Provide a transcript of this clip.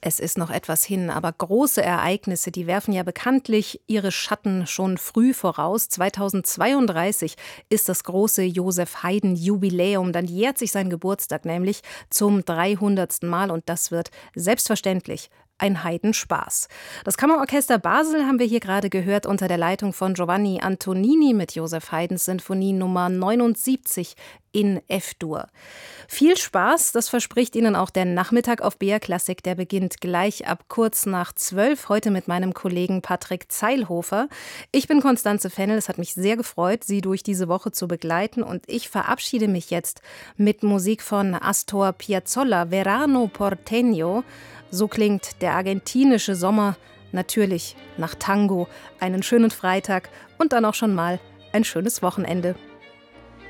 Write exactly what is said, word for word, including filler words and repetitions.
Es ist noch etwas hin, aber große Ereignisse, die werfen ja bekanntlich ihre Schatten schon früh voraus. zweitausendzweiunddreißig ist das große Josef Haydn Jubiläum. Dann jährt sich sein Geburtstag nämlich zum dreihundertsten Mal und das wird selbstverständlich ein Heidenspaß. Das Kammerorchester Basel haben wir hier gerade gehört unter der Leitung von Giovanni Antonini mit Josef Haydns Sinfonie Nummer neunundsiebzig in F-Dur. Viel Spaß, das verspricht Ihnen auch der Nachmittag auf B R Klassik. Der beginnt gleich ab kurz nach zwölf, heute mit meinem Kollegen Patrick Zeilhofer. Ich bin Constanze Fennel, es hat mich sehr gefreut, Sie durch diese Woche zu begleiten und ich verabschiede mich jetzt mit Musik von Astor Piazzolla, Verano Porteño. So klingt der argentinische Sommer, natürlich nach Tango. Einen schönen Freitag und dann auch schon mal ein schönes Wochenende.